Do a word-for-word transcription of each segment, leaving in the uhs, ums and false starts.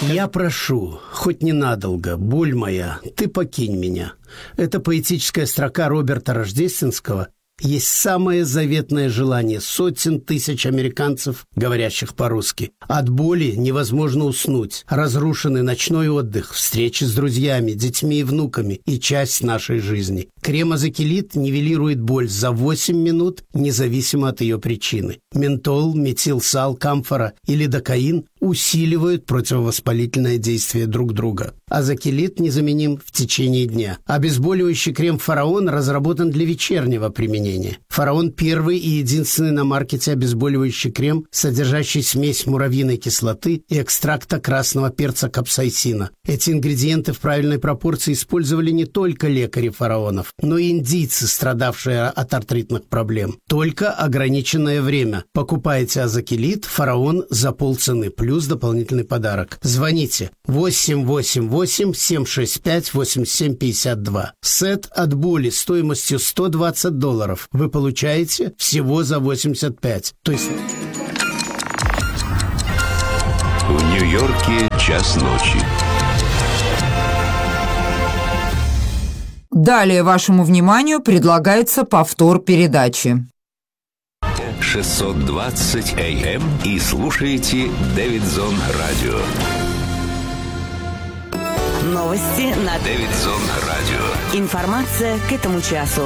Я прошу, хоть ненадолго, боль моя, ты покинь меня. Это поэтическая строка Роберта Рождественского есть самое заветное желание сотен тысяч американцев, говорящих по-русски. От боли невозможно уснуть. Разрушенный ночной отдых, встречи с друзьями, детьми и внуками и часть нашей жизни. Крем Азакилит нивелирует боль за восемь минут, независимо от ее причины. Ментол, метилсал, камфора и лидокаин усиливают противовоспалительное действие друг друга. Азакилит незаменим в течение дня. Обезболивающий крем «Фараон» разработан для вечернего применения. «Фараон» – первый и единственный на маркете обезболивающий крем, содержащий смесь муравьиной кислоты и экстракта красного перца капсаицина. Эти ингредиенты в правильной пропорции использовали не только лекари фараонов, но и индийцы, страдавшие от артритных проблем. Только ограниченное время. Покупайте Азакилит «Фараон» за полцены, плюс дополнительный подарок. Звоните восемь восемь восемь семь шесть пять восемь семь пять два. Сет от боли стоимостью сто двадцать долларов вы получаете всего за восемьдесят пять. То есть... В Нью-Йорке час ночи. Далее вашему вниманию предлагается повтор передачи. шестьсот двадцать эй эм и слушаете Дэвидсон Радио. Новости на Дэвидсон Радио. Информация к этому часу.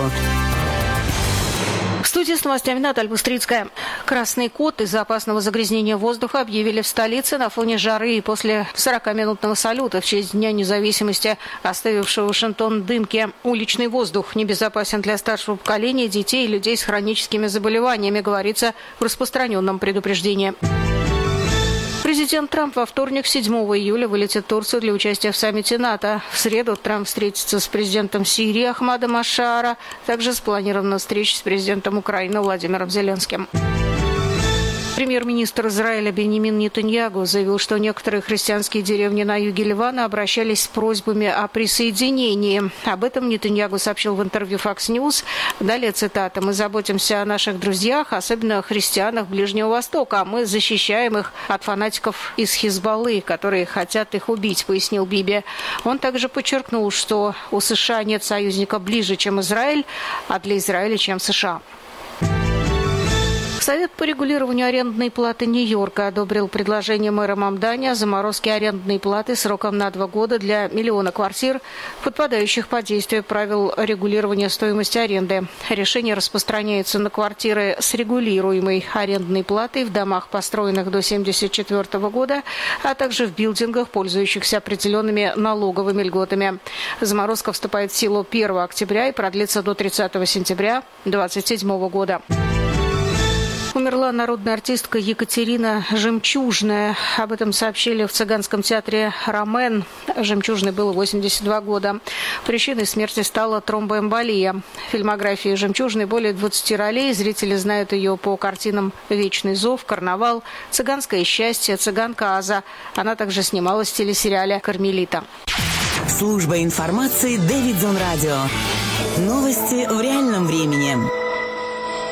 В студии с новостями Наталья Быстрицкая. Красный код из-за опасного загрязнения воздуха объявили в столице на фоне жары и после сорокаминутного салюта в честь Дня независимости, оставившего Вашингтон в дымке. Уличный воздух небезопасен для старшего поколения, детей и людей с хроническими заболеваниями, говорится в распространенном предупреждении. Президент Трамп во вторник, седьмого июля, вылетит в Турцию для участия в саммите НАТО. В среду Трамп встретится с президентом Сирии Ахмадом Аш-Шаара. Также спланирована встреча с президентом Украины Владимиром Зеленским. Премьер-министр Израиля Беньямин Нетаньяху заявил, что некоторые христианские деревни на юге Ливана обращались с просьбами о присоединении. Об этом Нетаньяху сообщил в интервью Fox News. Далее цитата: «Мы заботимся о наших друзьях, особенно о христианах Ближнего Востока. Мы защищаем их от фанатиков из Хизбаллы, которые хотят их убить», пояснил Биби. Он также подчеркнул, что у США нет союзника ближе, чем Израиль, а для Израиля, чем США. Совет по регулированию арендной платы Нью-Йорка одобрил предложение мэра Мамдани о заморозке арендной платы сроком на два года для миллиона квартир, подпадающих под действие правил регулирования стоимости аренды. Решение распространяется на квартиры с регулируемой арендной платой в домах, построенных до тысяча девятьсот семьдесят четвёртого года, а также в билдингах, пользующихся определенными налоговыми льготами. Заморозка вступает в силу первого октября и продлится до тридцатого сентября две тысячи двадцать седьмого года. Умерла народная артистка Екатерина Жемчужная. Об этом сообщили в цыганском театре «Ромен». Жемчужной было восемьдесят два года. Причиной смерти стала тромбоэмболия. В фильмографии Жемчужной более двадцати ролей. Зрители знают ее по картинам «Вечный зов», «Карнавал», «Цыганское счастье», «Цыганка Аза». Она также снималась в телесериале «Кармелита». Служба информации Дэвидсон Радио. Новости в реальном времени.